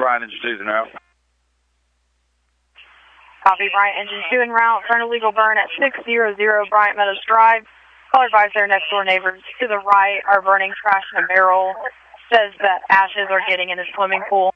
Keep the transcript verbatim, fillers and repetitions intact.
Bryant Engine two's en route. Copy, Bryant Engine two en route for an illegal burn at six hundred Bryant Meadows Drive. Caller advised their next door neighbors to the right are burning trash in a barrel. Says that ashes are getting in the swimming pool.